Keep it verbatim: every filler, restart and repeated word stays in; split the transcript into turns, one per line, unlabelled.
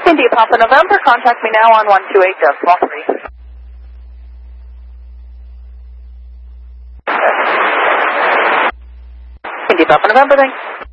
India Papa November, contact me now on one two eight decimal three. India Papa November, thanks.